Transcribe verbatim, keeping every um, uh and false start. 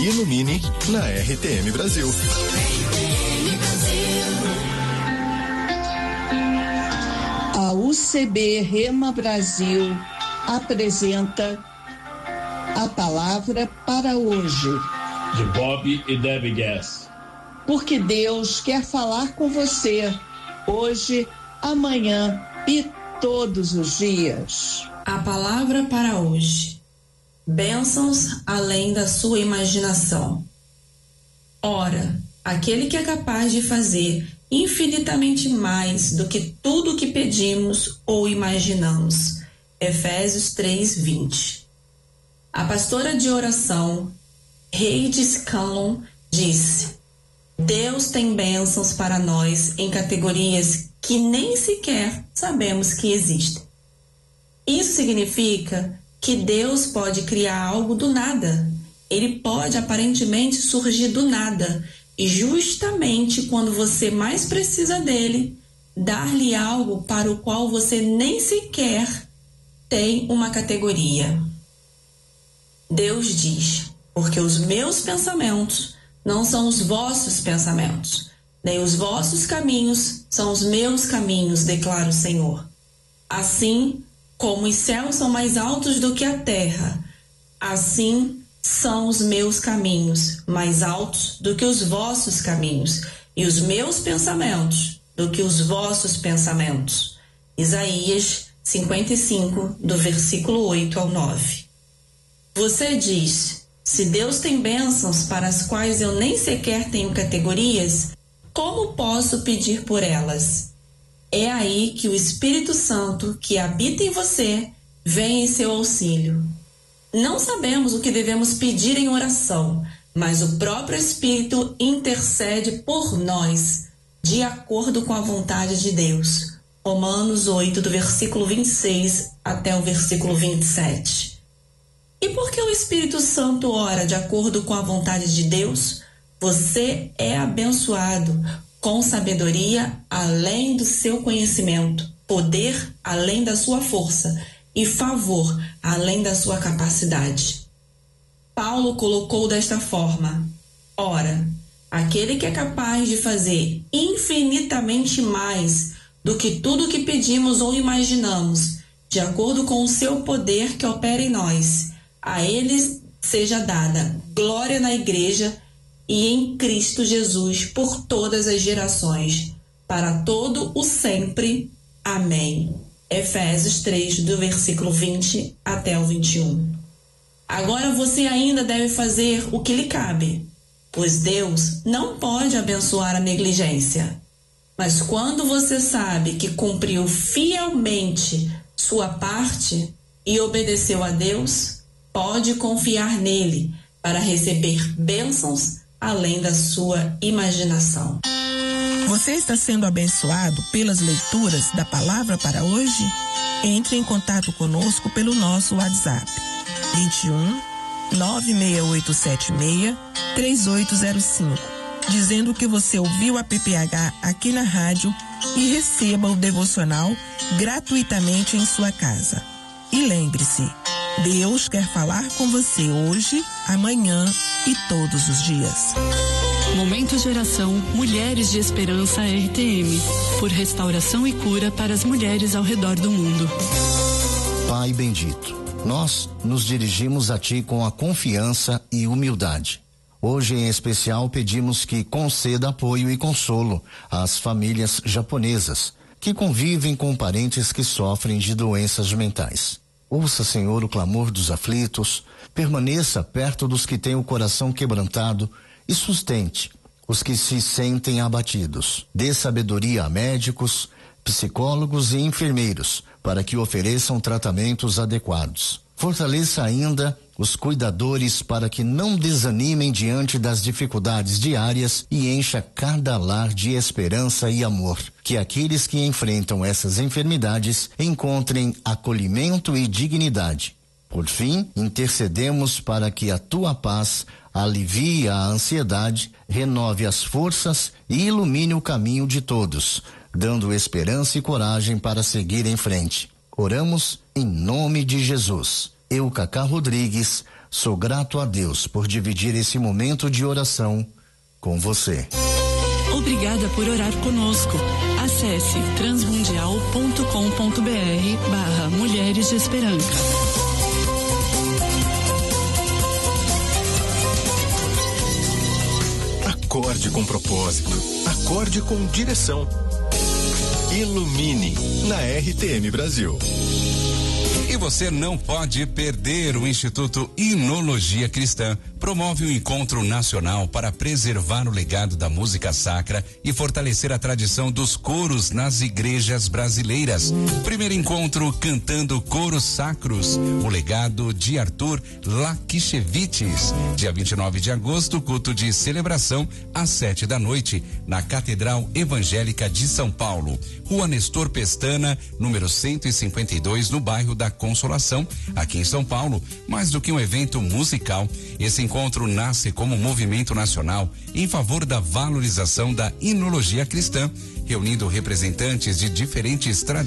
Ilumine na R T M Brasil. A U C B Rema Brasil apresenta a palavra para hoje. De Bob e Debbie Gass. Porque Deus quer falar com você hoje, amanhã e todos os dias. A palavra para hoje. Bênçãos além da sua imaginação. Ora, aquele que é capaz de fazer infinitamente mais do que tudo o que pedimos ou imaginamos. Efésios três, vinte. A pastora de oração, Heidi Scanlon, disse: Deus tem bênçãos para nós em categorias que nem sequer sabemos que existem. Isso significa que Deus pode criar algo do nada. Ele pode aparentemente surgir do nada e justamente quando você mais precisa dele, dar-lhe algo para o qual você nem sequer tem uma categoria. Deus diz: porque os meus pensamentos não são os vossos pensamentos, nem os vossos caminhos são os meus caminhos, declara o Senhor. Assim como os céus são mais altos do que a terra, assim são os meus caminhos mais altos do que os vossos caminhos, e os meus pensamentos do que os vossos pensamentos. Isaías cinquenta e cinco, do versículo oito ao nove. Você diz: se Deus tem bênçãos para as quais eu nem sequer tenho categorias, como posso pedir por elas? É aí que o Espírito Santo, que habita em você, vem em seu auxílio. Não sabemos o que devemos pedir em oração, mas o próprio Espírito intercede por nós, de acordo com a vontade de Deus. Romanos oito, do versículo vinte e seis até o versículo vinte e sete. E por que o Espírito Santo ora de acordo com a vontade de Deus? Você é abençoado com sabedoria além do seu conhecimento, poder além da sua força e favor além da sua capacidade. Paulo colocou desta forma: ora, aquele que é capaz de fazer infinitamente mais do que tudo que pedimos ou imaginamos, de acordo com o seu poder que opera em nós, a ele seja dada glória na igreja e em Cristo Jesus por todas as gerações, para todo o sempre. Amém. Efésios três, do versículo vinte até o vinte e um. Agora você ainda deve fazer o que lhe cabe, pois Deus não pode abençoar a negligência. Mas quando você sabe que cumpriu fielmente sua parte e obedeceu a Deus, pode confiar nele para receber bênçãos além da sua imaginação. Você está sendo abençoado pelas leituras da palavra para hoje? Entre em contato conosco pelo nosso WhatsApp vinte e um, nove seis oito sete seis, três oito zero cinco, dizendo que você ouviu a P P H aqui na rádio e receba o devocional gratuitamente em sua casa. E lembre-se, Deus quer falar com você hoje, amanhã e todos os dias. Momento de oração Mulheres de Esperança R T M, por restauração e cura para as mulheres ao redor do mundo. Pai bendito, nós nos dirigimos a Ti com a confiança e humildade. Hoje, em especial, pedimos que conceda apoio e consolo às famílias japonesas que convivem com parentes que sofrem de doenças mentais. Ouça, Senhor, o clamor dos aflitos, permaneça perto dos que têm o coração quebrantado e sustente os que se sentem abatidos. Dê sabedoria a médicos, psicólogos e enfermeiros para que ofereçam tratamentos adequados. Fortaleça ainda os cuidadores para que não desanimem diante das dificuldades diárias e encha cada lar de esperança e amor. Que aqueles que enfrentam essas enfermidades encontrem acolhimento e dignidade. Por fim, intercedemos para que a Tua paz alivie a ansiedade, renove as forças e ilumine o caminho de todos, dando esperança e coragem para seguir em frente. Oramos em nome de Jesus. Eu, Cacá Rodrigues, Sou grato a Deus por dividir esse momento de oração com você. Obrigada por orar conosco. Acesse transmundial ponto com ponto br barra Mulheres de Esperança. Acorde com propósito. Acorde com direção. Ilumine na R T M Brasil. E você não pode perder. O Instituto Inologia Cristã promove um encontro nacional para preservar o legado da música sacra e fortalecer a tradição dos coros nas igrejas brasileiras. Primeiro encontro cantando coros sacros, o legado de Arthur Lakichevites. Dia vinte e nove de agosto, culto de celebração às sete da noite, na Catedral Evangélica de São Paulo. Rua Nestor Pestana, número cento e cinquenta e dois, no bairro da Consolação, aqui em São Paulo. Mais do que um evento musical, esse encontro nasce como um movimento nacional em favor da valorização da inologia cristã, reunindo representantes de diferentes tradições